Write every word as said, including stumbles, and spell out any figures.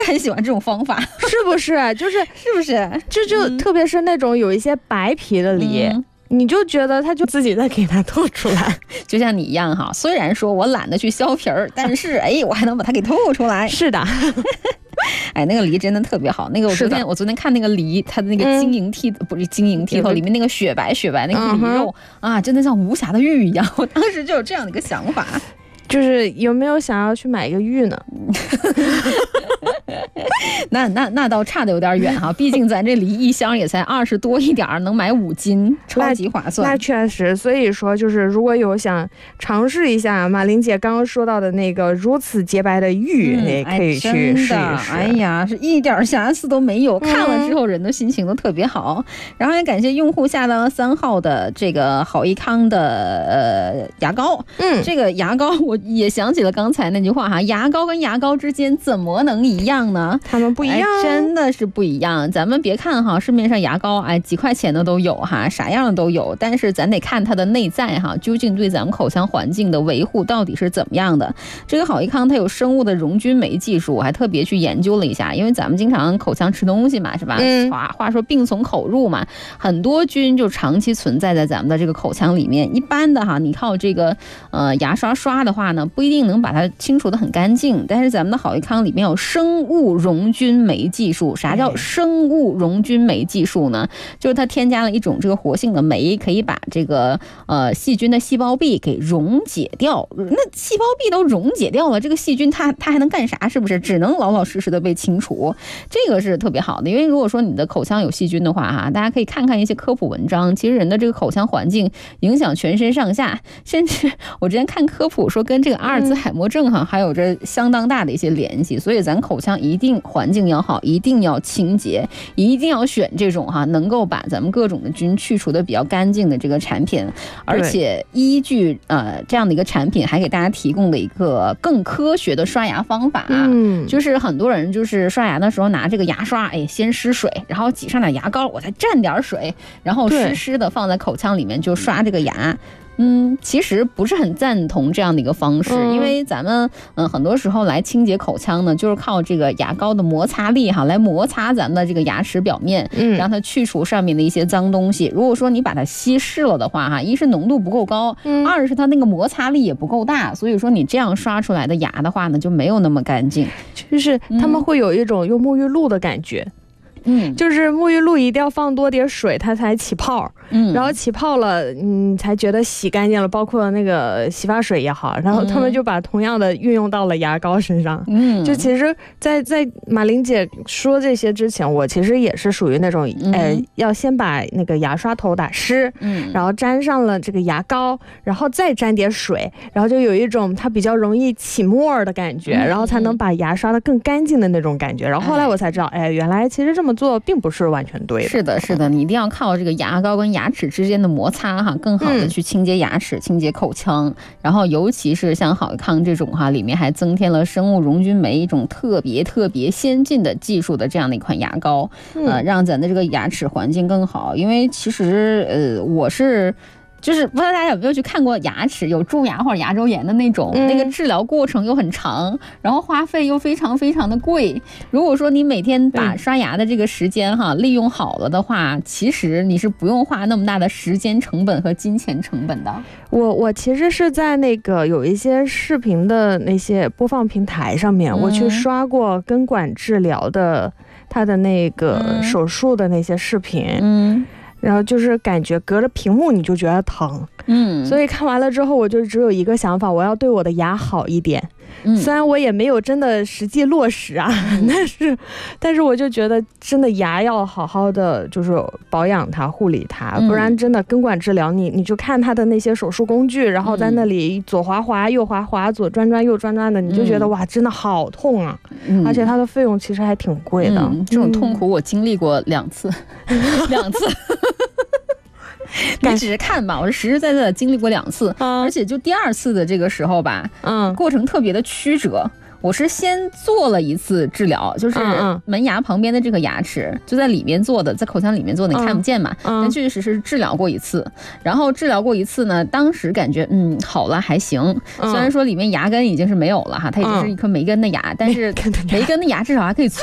很喜欢这种方法， 是不是？就是是不是？ 就就、嗯、特别是那种有一些白皮的梨。嗯，你就觉得他就自己在给它透出来， 就像你一样哈。虽然说我懒得去削皮儿，但是哎，我还能把它给透出来。 是的， 哎，那个梨真的特别好。那个我昨天我昨天看那个梨，它的那个晶莹剔、嗯、不是晶莹剔透，里面那个雪白雪白那个梨肉、嗯、啊，真的像无瑕的玉一样。我当时就有这样的一个想法。 就是有没有想要去买一个玉呢？ 那那那倒差的有点远哈，毕竟咱这梨一箱也才二十多一点，能买五斤，超级划算。 那确实，所以说就是如果有想尝试一下马玲姐刚刚说到的那个如此洁白的玉，嗯、也可以去试一试。 哎呀，是一点瑕疵都没有，看了之后人的心情都特别好。嗯、然后也感谢用户下到了三号的这个好益康的呃牙膏，嗯，这个牙膏我也想起了刚才那句话哈，牙膏跟牙膏之间怎么能一样呢？ 他们不一样、 哎，真的是不一样。咱们别看哈，市面上牙膏哎几块钱的都有哈，啥样的都有，但是咱得看它的内在哈，究竟对咱们口腔环境的维护到底是怎么样的。这个好益康它有生物的溶菌酶技术，我还特别去研究了一下，因为咱们经常口腔吃东西嘛，是吧？嗯，话话说病从口入嘛，很多菌就长期存在在咱们的这个口腔里面。一般的哈，你靠这个呃牙刷刷的话呢，不一定能把它清除的很干净，但是咱们的好益康里面有生物溶菌酶技术。啥叫生物溶菌酶技术呢？就是它添加了一种这个活性的酶，可以把这个呃细菌的细胞壁给溶解掉。那细胞壁都溶解掉了，这个细菌它它还能干啥？是不是只能老老实实的被清除？这个是特别好的，因为如果说你的口腔有细菌的话哈，大家可以看看一些科普文章。其实人的这个口腔环境影响全身上下，甚至我之前看科普说跟这个阿尔兹海默症哈还有着相当大的一些联系，所以咱口腔一定环境要好，一定要清洁，一定要选这种哈能够把咱们各种的菌去除的比较干净的这个产品。而且依据呃这样的一个产品，还给大家提供的一个更科学的刷牙方法。嗯，就是很多人就是刷牙的时候拿这个牙刷，哎，先湿水，然后挤上点牙膏，我再蘸点水，然后湿湿的放在口腔里面就刷这个牙。嗯，其实不是很赞同这样的一个方式，嗯、因为咱们嗯很多时候来清洁口腔呢，就是靠这个牙膏的摩擦力哈，来摩擦咱们的这个牙齿表面，嗯，让它去除上面的一些脏东西。如果说你把它稀释了的话哈，一是浓度不够高，嗯，二是它那个摩擦力也不够大，所以说你这样刷出来的牙的话呢，就没有那么干净， 就是他们会有一种用沐浴露的感觉。嗯，就是沐浴露一定要放多点水，它才起泡。嗯，然后起泡了，嗯，才觉得洗干净了。包括那个洗发水也好，然后他们就把同样的运用到了牙膏身上。嗯，就其实在，在在马玲姐说这些之前，我其实也是属于那种，嗯、呃，要先把那个牙刷头打湿，嗯，然后沾上了这个牙膏，然后再沾点水，然后就有一种它比较容易起沫儿的感觉，嗯、然后才能把牙刷得更干净的那种感觉。然后后来我才知道，哎，原来其实这么做并不是完全对的。 是的，是的，你一定要靠这个牙膏跟牙齿之间的摩擦哈，更好的去清洁牙齿、嗯、清洁口腔。然后尤其是像好益康这种哈，里面还增添了生物溶菌酶，一种特别特别先进的技术的这样的一款牙膏，嗯、呃，让咱的这个牙齿环境更好。因为其实呃，我是。就是不知道大家有没有去看过牙齿有蛀牙或者牙周炎的那种、嗯、那个治疗过程又很长，然后花费又非常非常的贵。如果说你每天把刷牙的这个时间哈、嗯、利用好了的话，其实你是不用花那么大的时间成本和金钱成本的。 我我其实是在那个有一些视频的那些播放平台上面、嗯、我去刷过根管治疗的他的那个手术的那些视频。嗯，然后就是感觉隔着屏幕你就觉得疼，嗯，所以看完了之后我就只有一个想法，我要对我的牙好一点。嗯，虽然我也没有真的实际落实啊，嗯、但是但是我就觉得真的牙要好好的就是保养它、护理它，不然真的根管治疗你你就看它的那些手术工具，然后在那里左滑滑右滑滑，左转转右转转的，你就觉得、嗯、哇真的好痛啊、嗯！而且它的费用其实还挺贵的。 嗯、这种痛苦我经历过两次，嗯、两次。你只是看吧，我是实实在在的经历过两次、嗯，而且就第二次的这个时候吧，嗯，过程特别的曲折。 我是先做了一次治疗，就是门牙旁边的这个牙齿就在里面做的，在口腔里面做的，你看不见嘛，但确确实实治疗过一次。然后治疗过一次呢，当时感觉嗯好了还行，虽然说里面牙根已经是没有了哈，它已经是一颗没根的牙，但是没根的牙至少还可以